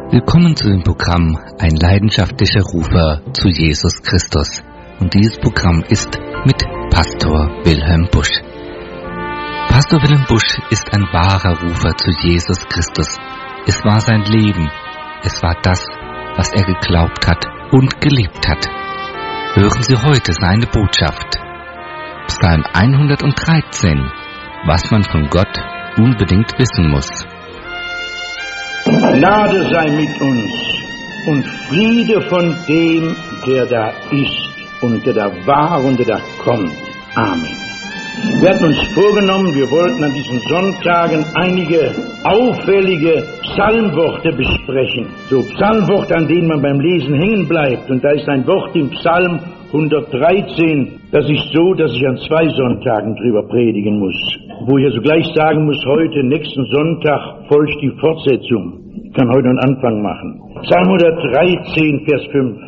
Willkommen zu dem Programm Ein leidenschaftlicher Rufer zu Jesus Christus. Und dieses Programm ist mit Pastor Wilhelm Busch. Pastor Wilhelm Busch ist ein wahrer Rufer zu Jesus Christus. Es war sein Leben. Es war das, was er geglaubt hat und gelebt hat. Hören Sie heute seine Botschaft. Psalm 113. Was man von Gott unbedingt wissen muss. Gnade sei mit uns und Friede von dem, der da ist und der da war und der da kommt. Amen. Wir hatten uns vorgenommen, wir wollten an diesen Sonntagen einige auffällige Psalmworte besprechen. So Psalmworte, an denen man beim Lesen hängen bleibt. Und da ist ein Wort im Psalm 113, das ist so, dass ich an 2 Sonntagen drüber predigen muss. Wo ich also gleich sagen muss, heute, nächsten Sonntag, folgt die Fortsetzung. Ich kann heute einen Anfang machen. Psalm 113, Vers 5.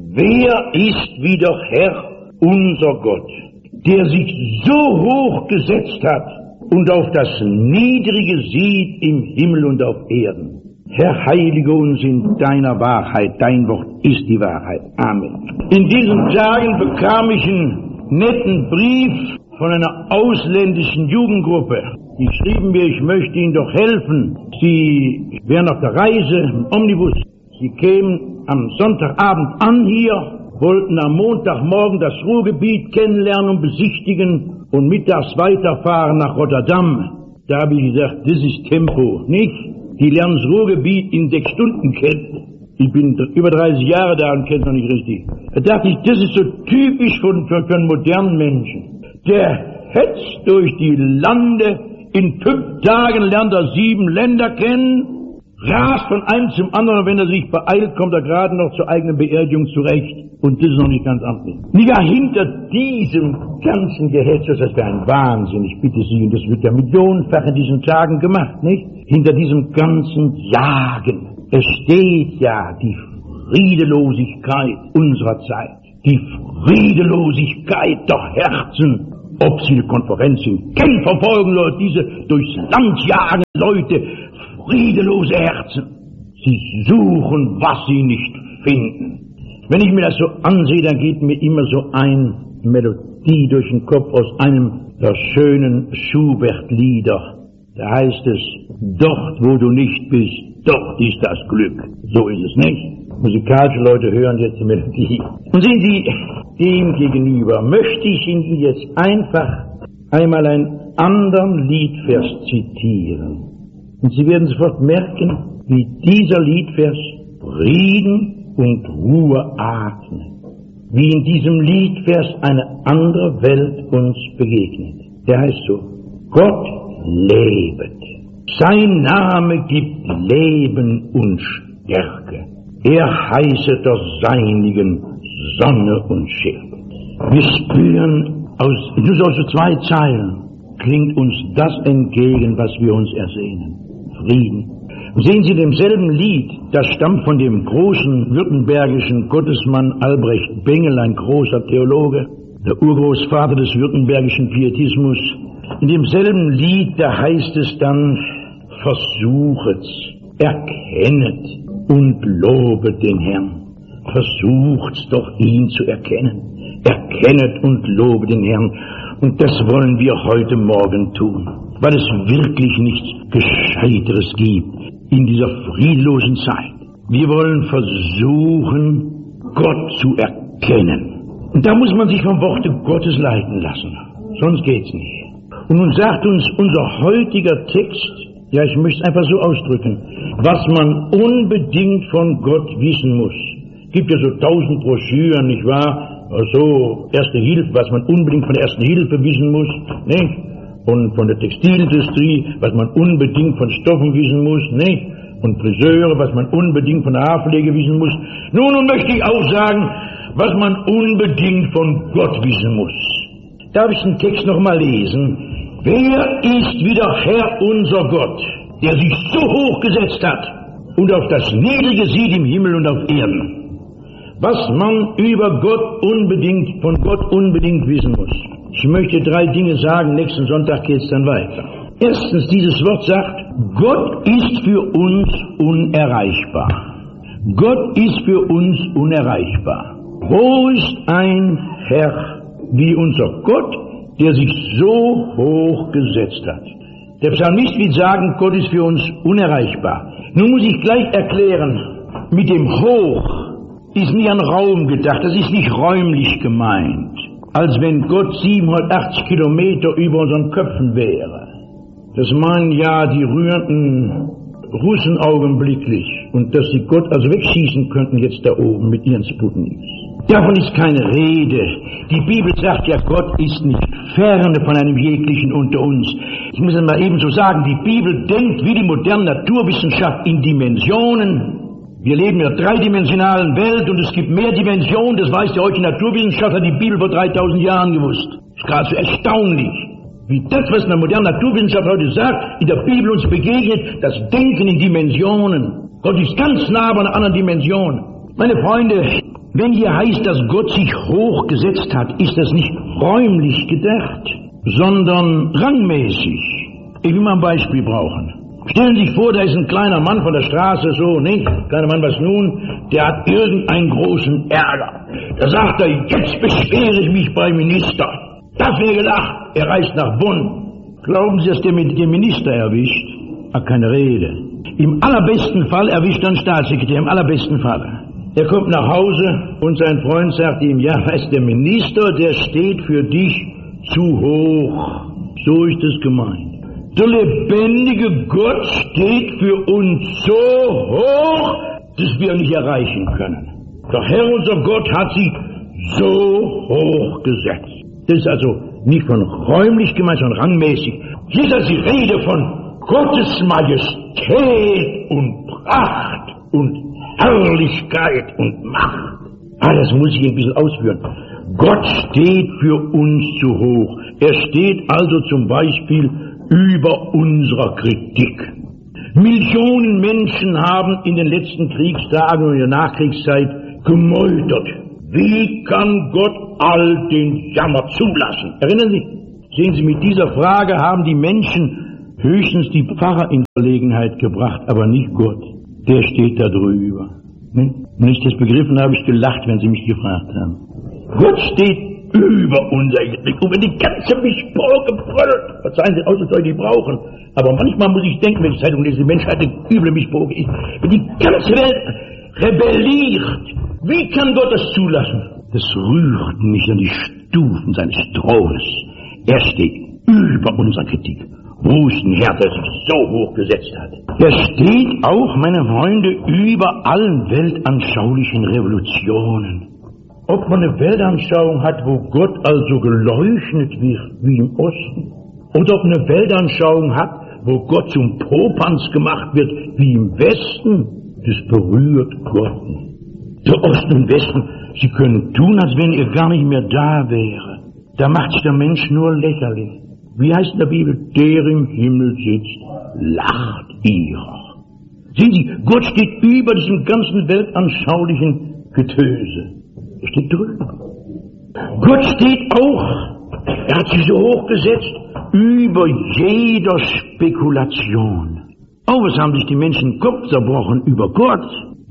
Wer ist wie doch Herr, unser Gott, der sich so hoch gesetzt hat und auf das Niedrige sieht im Himmel und auf Erden. Herr, heilige uns in deiner Wahrheit. Dein Wort ist die Wahrheit. Amen. In diesen Tagen bekam ich einen netten Brief von einer ausländischen Jugendgruppe. Die schrieben mir, ich möchte ihnen doch helfen. Sie wären auf der Reise im Omnibus. Sie kämen am Sonntagabend an hier, wollten am Montagmorgen das Ruhrgebiet kennenlernen und besichtigen und mittags weiterfahren nach Rotterdam. Da habe ich gesagt, das ist Tempo, nicht? Die lernen das Ruhrgebiet in 6 Stunden kennen. Ich bin über 30 Jahre da und kenne es noch nicht richtig. Da dachte ich, das ist so typisch für einen modernen Menschen. Der hetzt durch die Lande, in 5 Tagen lernt er 7 Länder kennen, rast von einem zum anderen, und wenn er sich beeilt, kommt er gerade noch zur eigenen Beerdigung zurecht. Und das ist noch nicht ganz amtlich. Ja, hinter diesem ganzen Gehetz, das wäre ein Wahnsinn, ich bitte Sie, und das wird ja millionenfach in diesen Tagen gemacht, nicht? Hinter diesem ganzen Jagen, es steht ja die Friedelosigkeit unserer Zeit. Die Friedelosigkeit der Herzen. Ob Sie eine Konferenz in Genf verfolgen, Leute, diese durchs Land jagen Leute, friedelose Herzen. Sie suchen, was sie nicht finden. Wenn ich mir das so ansehe, dann geht mir immer so eine Melodie durch den Kopf aus einem der schönen Schubert-Lieder. Da heißt es, dort wo du nicht bist, dort ist das Glück. So ist es nicht. Musikalische Leute hören jetzt die Melodie. Und sehen Sie, dem gegenüber möchte ich Ihnen jetzt einfach einmal einen anderen Liedvers zitieren. Und Sie werden sofort merken, wie dieser Liedvers Frieden und Ruhe atmet. Wie in diesem Liedvers eine andere Welt uns begegnet. Der heißt so, Gott lebet. Sein Name gibt Leben und Stärke. Er heißet der Seinigen Sonne und Schild. Wir spüren nur so 2 Zeilen klingt uns das entgegen, was wir uns ersehnen. Frieden. Sehen Sie, demselben Lied, das stammt von dem großen württembergischen Gottesmann Albrecht Bengel, ein großer Theologe, der Urgroßvater des württembergischen Pietismus. In demselben Lied, da heißt es dann, versuchet's, erkennet und lobet den Herrn. Versucht's doch, ihn zu erkennen. Erkennet und lobet den Herrn. Und das wollen wir heute Morgen tun, weil es wirklich nichts Gescheiteres gibt in dieser friedlosen Zeit. Wir wollen versuchen, Gott zu erkennen. Und da muss man sich vom Worte Gottes leiten lassen. Sonst geht's nicht. Und nun sagt uns unser heutiger Text, ja, ich möchte es einfach so ausdrücken, was man unbedingt von Gott wissen muss. Es gibt ja so 1000 Broschüren, nicht wahr? So, Erste Hilfe, was man unbedingt von der Ersten Hilfe wissen muss, nicht? Und von der Textilindustrie, was man unbedingt von Stoffen wissen muss, nicht? Und Friseure, was man unbedingt von der Haarpflege wissen muss. Nun möchte ich auch sagen, was man unbedingt von Gott wissen muss. Darf ich den Text nochmal lesen? Wer ist wie der Herr unser Gott, der sich so hoch gesetzt hat und auf das Niedrige sieht im Himmel und auf Erden? Was man über Gott unbedingt, von Gott unbedingt wissen muss. Ich möchte 3 Dinge sagen, nächsten Sonntag geht es dann weiter. Erstens, dieses Wort sagt, Gott ist für uns unerreichbar. Gott ist für uns unerreichbar. Wo ist ein Herr wie unser Gott, der sich so hoch gesetzt hat? Der Psalmist will sagen, Gott ist für uns unerreichbar. Nun muss ich gleich erklären, mit dem Hoch ist nicht an Raum gedacht, das ist nicht räumlich gemeint, als wenn Gott 780 Kilometer über unseren Köpfen wäre. Das meinen ja die rührenden Russen augenblicklich, und dass sie Gott also wegschießen könnten jetzt da oben mit ihren Sputniks. Davon ist keine Rede. Die Bibel sagt ja, Gott ist nicht ferne von einem jeglichen unter uns. Ich muss es mal eben so sagen, die Bibel denkt wie die moderne Naturwissenschaft in Dimensionen. Wir leben in einer dreidimensionalen Welt und es gibt mehr Dimensionen, das weiß ja heute die Naturwissenschaft, hat die Bibel vor 3000 Jahren gewusst. Das ist geradezu erstaunlich, wie das, was in der modernen Naturwissenschaft heute sagt, in der Bibel uns begegnet, das Denken in Dimensionen. Gott ist ganz nah bei einer anderen Dimension. Meine Freunde, wenn hier heißt, dass Gott sich hochgesetzt hat, ist das nicht räumlich gedacht, sondern rangmäßig. Ich will mal ein Beispiel brauchen. Stellen Sie sich vor, da ist ein kleiner Mann von der Straße, so, nicht? Kleiner Mann, was nun? Der hat irgendeinen großen Ärger. Da sagt er, jetzt beschwere ich mich beim Minister. Das wäre gelacht. Er reist nach Bonn. Glauben Sie, dass der mit dem Minister erwischt? Ach, keine Rede. Im allerbesten Fall erwischt er einen Staatssekretär, im allerbesten Fall. Er kommt nach Hause und sein Freund sagt ihm, ja, weißt, der Minister, der steht für dich zu hoch. So ist es gemeint. Der lebendige Gott steht für uns so hoch, dass wir nicht erreichen können. Der Herr, unser Gott, hat sich so hoch gesetzt. Das ist also nicht von räumlich gemeint, sondern rangmäßig. Hier ist also die Rede von Gottes Majestät und Pracht und Herrlichkeit und Macht. Das muss ich ein bisschen ausführen. Gott steht für uns zu hoch. Er steht also zum Beispiel über unserer Kritik. Millionen Menschen haben in den letzten Kriegstagen und in der Nachkriegszeit gemeutert. Wie kann Gott all den Jammer zulassen? Erinnern Sie? Sehen Sie, mit dieser Frage haben die Menschen höchstens die Pfarrer in Verlegenheit gebracht, aber nicht Gott. Der steht da drüber. Wenn ich das begriffen habe, ich gelacht, wenn Sie mich gefragt haben. Gott steht über unser Krieg. Und wenn die ganze Missbrauch brüllt, verzeihen Sie, außer soll die brauchen. Aber manchmal muss ich denken, wenn ich Zeitung lese, die Menschheit eine üble Missbrauch ist. Wenn die ganze Welt rebelliert, wie kann Gott das zulassen? Das rührt mich an die Stufen seines Thrones. Er steht über unserer Kritik. Wo ist ein Herr, der sich so hoch gesetzt hat? Er steht auch, meine Freunde, über allen weltanschaulichen Revolutionen. Ob man eine Weltanschauung hat, wo Gott also geleuchtet wird wie im Osten, oder ob eine Weltanschauung hat, wo Gott zum Popanz gemacht wird wie im Westen, das berührt Gott nicht. Der Osten und Westen, sie können tun, als wenn er gar nicht mehr da wäre. Da macht sich der Mensch nur lächerlich. Wie heißt in der Bibel? Der im Himmel sitzt, lacht ihrer. Sehen Sie, Gott steht über diesem ganzen weltanschaulichen Getöse. Er steht drüber. Gott steht auch, er hat sich so hochgesetzt, über jeder Spekulation. Oh, was haben sich die Menschen den Kopf zerbrochen über Gott?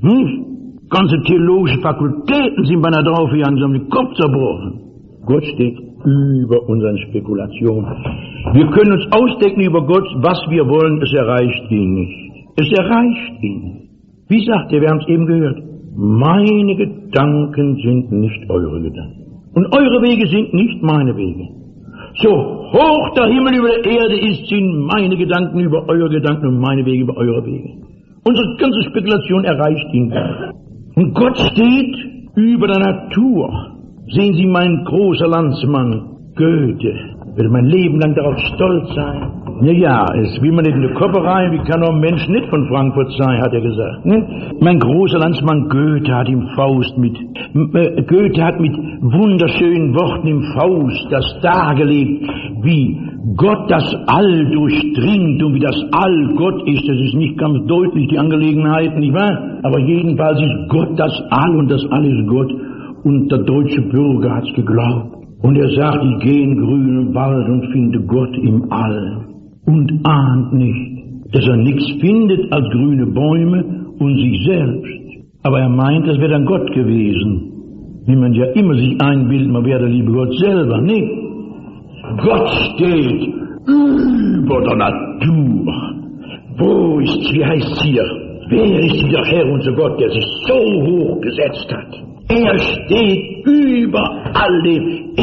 Ganze theologische Fakultäten sind beinahe draufgegangen, sie haben den Kopf zerbrochen. Gott steht über unseren Spekulationen. Wir können uns ausdenken über Gott, was wir wollen, es erreicht ihn nicht. Es erreicht ihn nicht. Wie sagt er, wir haben es eben gehört, meine Gedanken sind nicht eure Gedanken. Und eure Wege sind nicht meine Wege. So hoch der Himmel über der Erde ist, sind meine Gedanken über eure Gedanken und meine Wege über eure Wege. Unsere ganze Spekulation erreicht ihn nicht. Und Gott steht über der Natur. Sehen Sie, mein großer Landsmann Goethe, würde mein Leben lang darauf stolz sein. Ja, es will man nicht in die Koppe rein, wie kann auch ein Mensch nicht von Frankfurt sein, hat er gesagt. Mein großer Landsmann Goethe hat im Faust Goethe hat mit wunderschönen Worten im Faust das dargelegt, wie Gott das All durchdringt und wie das All Gott ist. Das ist nicht ganz deutlich, die Angelegenheit, nicht wahr? Aber jedenfalls ist Gott das All und das All ist Gott. Und der deutsche Bürger hat's geglaubt. Und er sagt, ich gehe in grünen Wald und finde Gott im All. Und ahnt nicht, dass er nichts findet als grüne Bäume und sich selbst. Aber er meint, es wäre dann Gott gewesen. Wie man ja immer sich einbildet, man wäre der liebe Gott selber. Nee. Gott steht über der Natur. Wo ist, wie heißt es hier? Wer ist dieser Herr, unser Gott, der sich so hoch gesetzt hat? Er steht über all dem.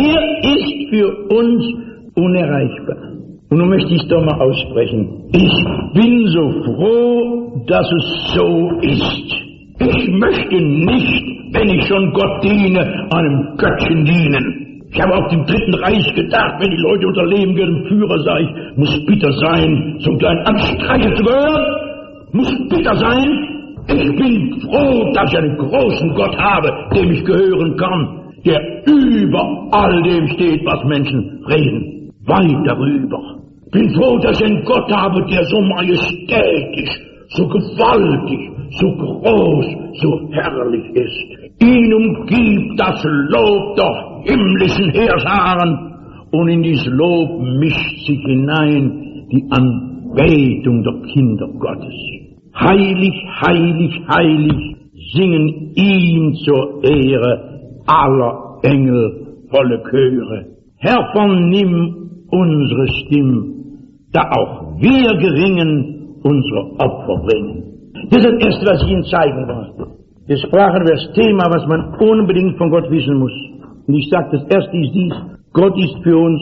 Er ist für uns unerreichbar. Und nun möchte ich es doch mal aussprechen. Ich bin so froh, dass es so ist. Ich möchte nicht, wenn ich schon Gott diene, einem Göttchen dienen. Ich habe auf dem Dritten Reich gedacht, wenn die Leute unser Leben gehören, Führer, sage ich, muss bitter sein, zum kleinen Anstreicher zu gehören, muss bitter sein. Ich bin froh, dass ich einen großen Gott habe, dem ich gehören kann, der über all dem steht, was Menschen reden, weit darüber. Ich bin froh, dass ich einen Gott habe, der so majestätisch, so gewaltig, so groß, so herrlich ist. Ihn umgibt das Lob der himmlischen Heerscharen und in dieses Lob mischt sich hinein die Anbetung der Kinder Gottes. Heilig, heilig, heilig singen ihm zur Ehre aller Engel volle Chöre. Herr, vernimm unsere Stimmen, da auch wir geringen unsere Opfer bringen. Das ist das Erste, was ich Ihnen zeigen wollte. Wir sprachen über das Thema, was man unbedingt von Gott wissen muss. Und ich sage, das Erste ist dies: Gott ist für uns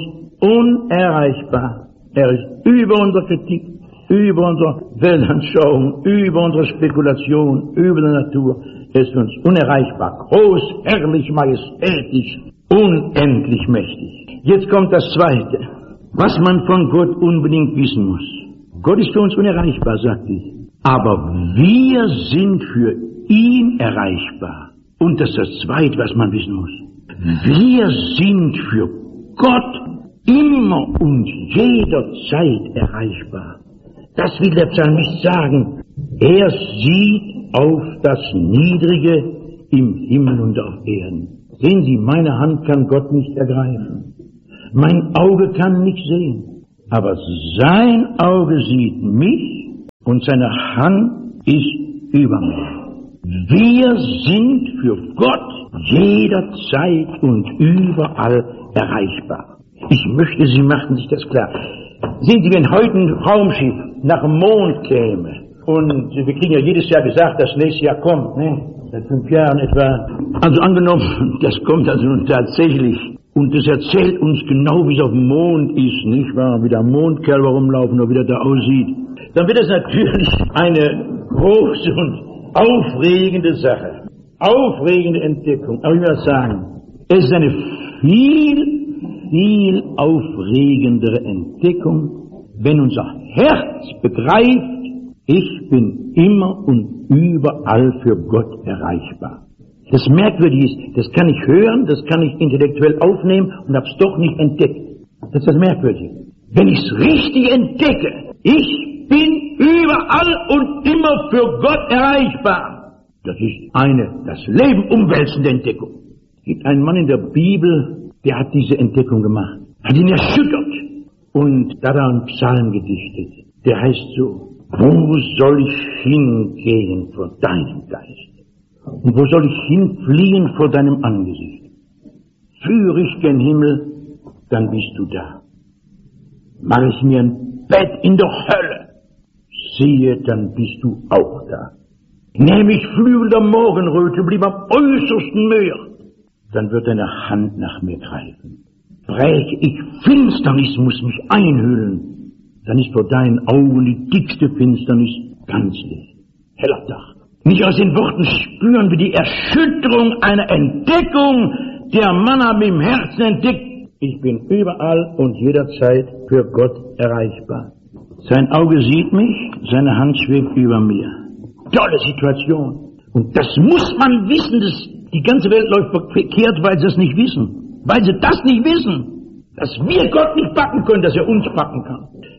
unerreichbar. Er ist über unsere Kritik, über unsere Weltanschauung, über unsere Spekulation, über die Natur. Er ist für uns unerreichbar, groß, herrlich, majestätisch, unendlich mächtig. Jetzt kommt das Zweite, was man von Gott unbedingt wissen muss. Gott ist für uns unerreichbar, sagt ich. Aber wir sind für ihn erreichbar. Und das ist das Zweite, was man wissen muss. Wir sind für Gott immer und jederzeit erreichbar. Das will der Psalmist sagen. Er sieht auf das Niedrige im Himmel und auf Erden. Sehen Sie, meine Hand kann Gott nicht ergreifen. Mein Auge kann nicht sehen. Aber sein Auge sieht mich und seine Hand ist über mir. Wir sind für Gott jederzeit und überall erreichbar. Ich möchte, Sie machten sich das klar. Sehen Sie, wenn heute ein Raumschiff nach dem Mond käme, und wir kriegen ja jedes Jahr gesagt, das nächste Jahr kommt, ne? Seit 5 Jahren etwa. Also angenommen, das kommt also nun tatsächlich. Und das erzählt uns genau, wie es auf dem Mond ist, nicht wahr? Wie der Mondkerl rumlaufen oder wie der da aussieht. Dann wird es natürlich eine große und aufregende Sache. Aufregende Entdeckung. Aber ich will sagen, es ist eine viel aufregendere Entdeckung, wenn unser Herz begreift, ich bin immer und überall für Gott erreichbar. Das Merkwürdige ist, das kann ich hören, das kann ich intellektuell aufnehmen und hab's doch nicht entdeckt. Das ist das Merkwürdige. Wenn ich's richtig entdecke, ich bin überall und immer für Gott erreichbar. Das ist eine das Leben umwälzende Entdeckung. Es gibt einen Mann in der Bibel, der hat diese Entdeckung gemacht, hat ihn erschüttert und da hat er einen Psalm gedichtet. Der heißt so: Wo soll ich hingehen vor deinem Geist? Und wo soll ich hinfliehen vor deinem Angesicht? Führe ich gen Himmel, dann bist du da. Mache ich mir ein Bett in der Hölle, siehe, dann bist du auch da. Nehme ich Flügel der Morgenröte, blieb am äußersten Meer, dann wird deine Hand nach mir greifen. Präge ich Finsternis, muss mich einhüllen, dann ist vor deinen Augen die dickste Finsternis ganz Licht. Heller Tag. Nicht aus den Worten spüren wir die Erschütterung einer Entdeckung. Der Mann hat im Herzen entdeckt, ich bin überall und jederzeit für Gott erreichbar. Sein Auge sieht mich, seine Hand schwebt über mir. Tolle Situation. Und das muss man wissen, die ganze Welt läuft verkehrt, weil sie es nicht wissen. Weil sie das nicht wissen. Dass wir Gott nicht packen können, dass er uns packen kann.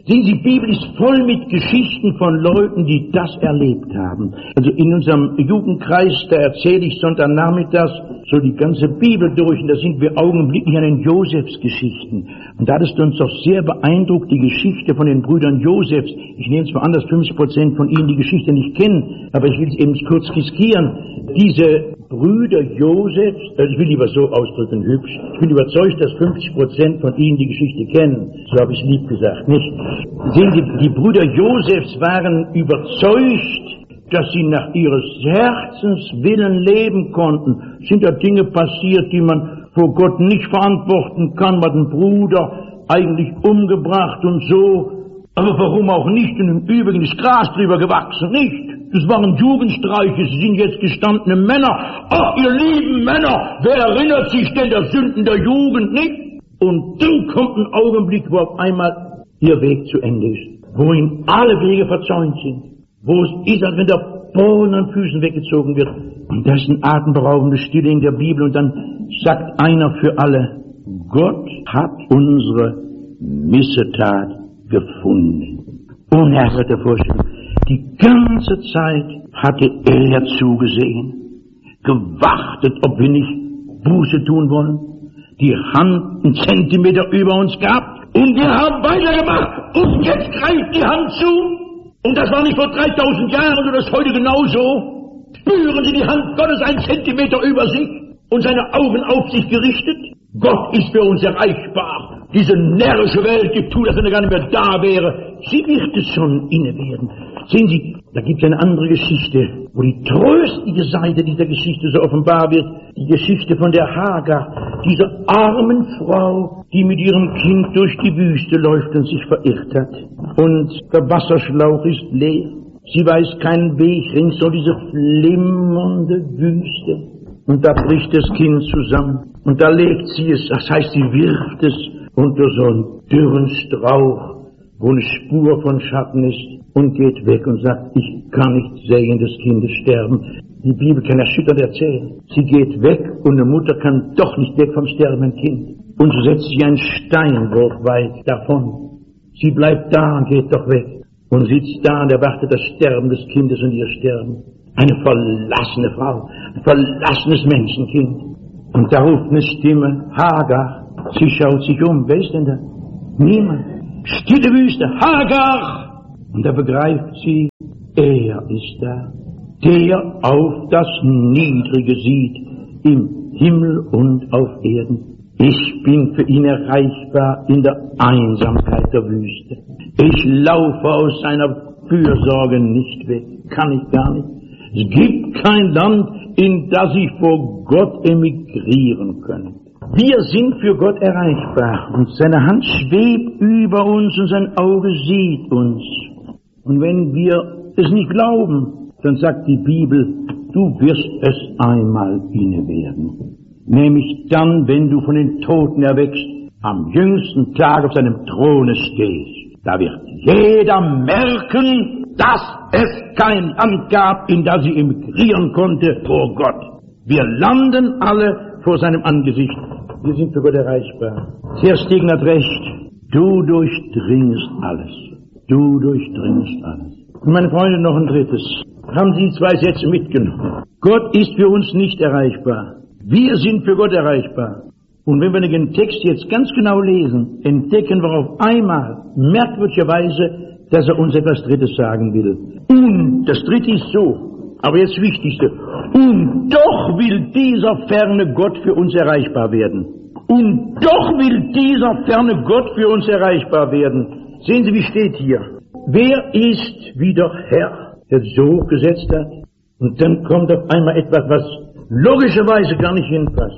Sehen Sie, die Bibel ist voll mit Geschichten von Leuten, die das erlebt haben. Also in unserem Jugendkreis, da erzähle ich Sonntagnachmittags so die ganze Bibel durch und da sind wir augenblicklich an den Josefsgeschichten. Und da ist uns doch sehr beeindruckt die Geschichte von den Brüdern Josefs. Ich nehme zwar an, dass 50% von ihnen die Geschichte nicht kennen, aber ich will es eben kurz riskieren. Diese Brüder Josefs, ich will lieber so ausdrücken, hübsch, ich bin überzeugt, dass 50% von ihnen die Geschichte kennen. So habe ich es lieb gesagt, nicht? Sehen Sie, die Brüder Josefs waren überzeugt, dass sie nach ihres Herzens Willen leben konnten. Sind da Dinge passiert, die man vor Gott nicht verantworten kann, man hat einen Bruder eigentlich umgebracht und so. Aber warum auch nicht? Und im Übrigen ist Gras drüber gewachsen, nicht? Das waren Jugendstreiche, sie sind jetzt gestandene Männer. Ach, ihr lieben Männer, wer erinnert sich denn der Sünden der Jugend, nicht? Und dann kommt ein Augenblick, wo auf einmal ihr Weg zu Ende ist, wohin alle Wege verzäunt sind, wo es ist, als wenn der Boden an Füßen weggezogen wird. Und das ist eine atemberaubende Stille in der Bibel. Und dann sagt einer für alle, Gott hat unsere Missetat gefunden. Unerhörte Vorstellung. Die ganze Zeit hatte er zugesehen, gewartet, ob wir nicht Buße tun wollen, die Hand einen Zentimeter über uns gehabt und wir haben weitergemacht und jetzt greift die Hand zu. Und das war nicht vor 3000 Jahren oder das ist heute genauso. Spüren Sie die Hand Gottes einen Zentimeter über sich und seine Augen auf sich gerichtet? Gott ist für uns erreichbar. Diese närrische Welt gibt zu, dass er gar nicht mehr da wäre. Sie wird es schon inne werden. Sehen Sie, da gibt es eine andere Geschichte, wo die tröstliche Seite dieser Geschichte so offenbar wird. Die Geschichte von der Hagar, dieser armen Frau, die mit ihrem Kind durch die Wüste läuft und sich verirrt hat. Und der Wasserschlauch ist leer. Sie weiß keinen Weg, ringsum diese flimmernde Wüste. Und da bricht das Kind zusammen. Und da legt sie es, das heißt, sie wirft es unter so einen dürren Strauch, wo eine Spur von Schatten ist, und geht weg und sagt, ich kann nicht sehen des Kindes sterben. Die Bibel kann erschütternd erzählen. Sie geht weg und eine Mutter kann doch nicht weg vom sterbenden Kind. Und so setzt sie einen Steinwurf weit davon. Sie bleibt da und geht doch weg und sitzt da und erwartet das Sterben des Kindes und ihr Sterben. Eine verlassene Frau, ein verlassenes Menschenkind. Und da ruft eine Stimme, Hagar. Sie schaut sich um. Wer ist denn da? Niemand. Stille Wüste, Hagar! Und da begreift sie, er ist da, der auf das Niedrige sieht, im Himmel und auf Erden. Ich bin für ihn erreichbar in der Einsamkeit der Wüste. Ich laufe aus seiner Fürsorge nicht weg, kann ich gar nicht. Es gibt kein Land, in das ich vor Gott emigrieren könnte. Wir sind für Gott erreichbar und seine Hand schwebt über uns und sein Auge sieht uns. Und wenn wir es nicht glauben, dann sagt die Bibel, du wirst es einmal inne werden. Nämlich dann, wenn du von den Toten erwächst, am jüngsten Tag auf seinem Throne stehst. Da wird jeder merken, dass es kein Land gab, in das sie emigrieren konnte vor Gott. Wir landen alle vor seinem Angesicht. Wir sind für Gott erreichbar. Herr Stegen hat recht. Du durchdringst alles. Du durchdringst alles. Und meine Freunde, noch ein drittes. Haben Sie 2 Sätze mitgenommen? Gott ist für uns nicht erreichbar. Wir sind für Gott erreichbar. Und wenn wir den Text jetzt ganz genau lesen, entdecken wir auf einmal merkwürdigerweise, dass er uns etwas Drittes sagen will. Und das Dritte ist so, aber jetzt das Wichtigste. Und doch will dieser ferne Gott für uns erreichbar werden. Und doch will dieser ferne Gott für uns erreichbar werden. Sehen Sie, wie steht hier. Wer ist wieder Herr, der so hochgesetzt hat? Und dann kommt auf einmal etwas, was logischerweise gar nicht hinpasst.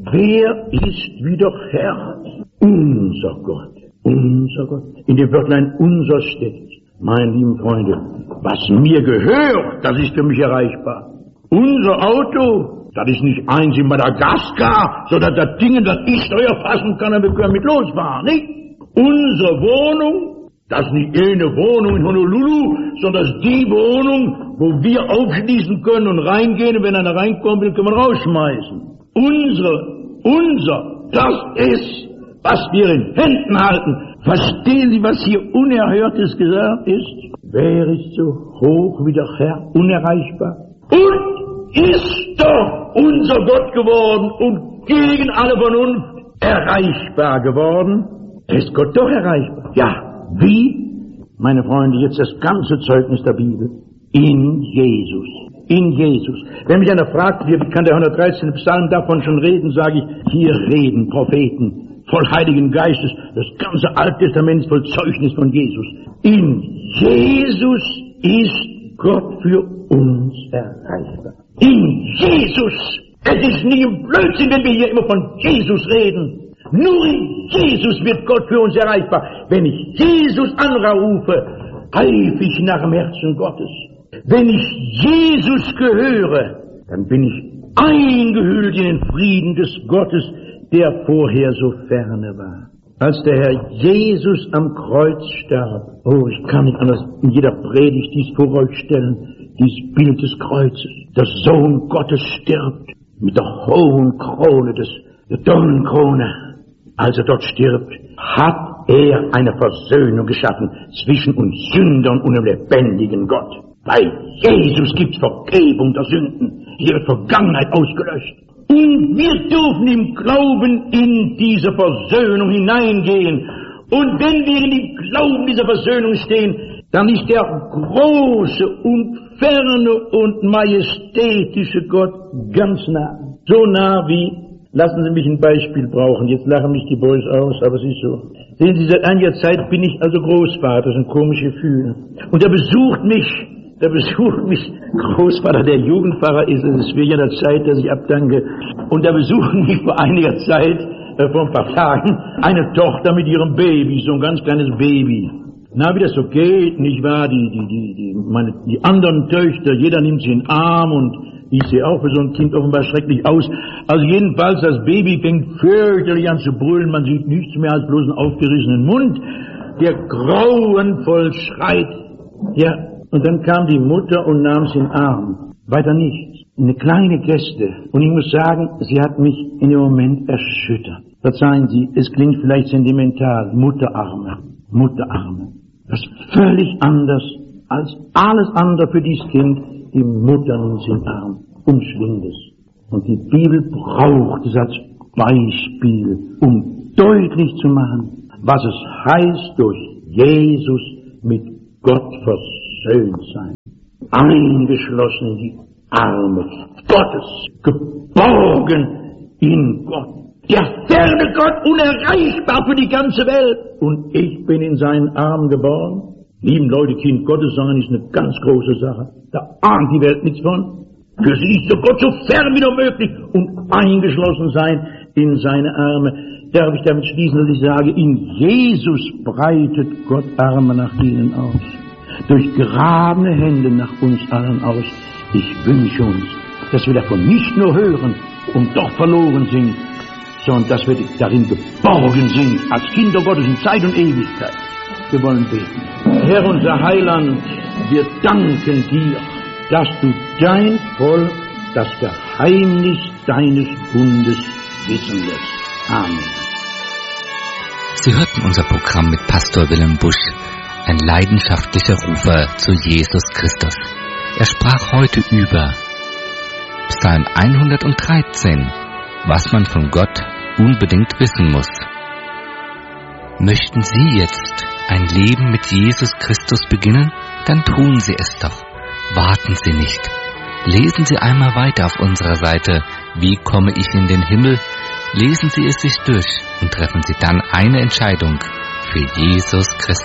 Wer ist wieder Herr? Unser Gott. Unser Gott. In dem Wörtlein unser steckt. Meine lieben Freunde, was mir gehört, das ist für mich erreichbar. Unser Auto, das ist nicht eins in Madagaskar, sondern das Ding, das ich Steuer fassen kann und wir können mit losfahren, nicht? Unsere Wohnung, das ist nicht eine Wohnung in Honolulu, sondern das ist die Wohnung, wo wir aufschließen können und reingehen und wenn einer reinkommt, dann können wir rausschmeißen. Unser, das ist was wir in Händen halten. Verstehen Sie, was hier Unerhörtes gesagt ist? Wer ist so hoch wie der Herr, unerreichbar? Und ist doch unser Gott geworden und gegen alle Vernunft erreichbar geworden. Ist Gott doch erreichbar? Ja, wie? Meine Freunde, jetzt das ganze Zeugnis der Bibel. In Jesus. In Jesus. Wenn mich einer fragt, wie kann der 113. Psalm davon schon reden, sage ich, hier reden Propheten voll Heiligen Geistes. Das ganze Alte Testament ist voll Zeugnis von Jesus. In Jesus ist Gott für uns erreichbar. In Jesus. Es ist nie ein Blödsinn, wenn wir hier immer von Jesus reden. Nur in Jesus wird Gott für uns erreichbar. Wenn ich Jesus anrufe, eif ich nach dem Herzen Gottes. Wenn ich Jesus gehöre, dann bin ich eingehüllt in den Frieden des Gottes, der vorher so ferne war. Als der Herr Jesus am Kreuz starb, oh, ich kann nicht anders in jeder Predigt dies vor euch stellen, dieses Bild des Kreuzes. Der Sohn Gottes stirbt mit der hohen Krone der Dornenkrone. Als er dort stirbt, hat er eine Versöhnung geschaffen zwischen uns Sündern und dem lebendigen Gott. Bei Jesus gibt's Vergebung der Sünden. Hier wird Vergangenheit ausgelöscht. Und wir dürfen im Glauben in diese Versöhnung hineingehen. Und wenn wir in dem Glauben dieser Versöhnung stehen, dann ist der große und ferne und majestätische Gott ganz nah. So nah wie, lassen Sie mich ein Beispiel brauchen, jetzt lachen mich die Boys aus, aber es ist so. Sehen Sie, seit einiger Zeit bin ich also Großvater, das sind komische Gefühle. Und da besucht mich Großvater, der Jugendpfarrer ist, es ist wegen der Zeit, dass ich abdanke. Und da besucht mich vor einiger Zeit, vor ein paar Tagen, eine Tochter mit ihrem Baby, so ein ganz kleines Baby. Na, wie das so geht, nicht wahr? Die anderen Töchter, jeder nimmt sie in den Arm und ich sehe auch für so ein Kind offenbar schrecklich aus. Also jedenfalls, das Baby fängt fürchterlich an zu brüllen, man sieht nichts mehr als bloß einen aufgerissenen Mund, der grauenvoll schreit. Ja, und dann kam die Mutter und nahm sie in den Arm. Weiter nichts. Eine kleine Geste. Und ich muss sagen, sie hat mich in dem Moment erschüttert. Verzeihen Sie, es klingt vielleicht sentimental. Mutterarme. Das ist völlig anders als alles andere für dieses Kind. Die Mutter nimmt sie in den Arm und schwingt es. Und die Bibel braucht es als Beispiel, um deutlich zu machen, was es heißt, durch Jesus mit Gott versöhnt sein. Eingeschlossen in die Arme Gottes, geborgen in Gott. Der ferne Gott, unerreichbar für die ganze Welt. Und ich bin in seinen Armen geboren. Lieben Leute, Kind Gottes sein ist eine ganz große Sache. Da ahnt die Welt nichts von. Für sie ist der Gott so fern wie nur möglich und eingeschlossen sein in seine Arme. Darf ich damit schließen, dass ich sage, in Jesus breitet Gott Arme nach ihnen aus. Durch gerabene Hände nach uns allen aus. Ich wünsche uns, dass wir davon nicht nur hören und doch verloren sind, sondern dass wir darin geborgen sind, als Kinder Gottes in Zeit und Ewigkeit. Wir wollen beten. Herr, unser Heiland, wir danken dir, dass du dein Volk das Geheimnis deines Bundes wissen lässt. Amen. Sie hörten unser Programm mit Pastor Wilhelm Busch, ein leidenschaftlicher Rufer zu Jesus Christus. Er sprach heute über Psalm 113, was man von Gott unbedingt wissen muss. Möchten Sie jetzt ein Leben mit Jesus Christus beginnen? Dann tun Sie es doch. Warten Sie nicht. Lesen Sie einmal weiter auf unserer Seite Wie komme ich in den Himmel? Lesen Sie es sich durch und treffen Sie dann eine Entscheidung für Jesus Christus.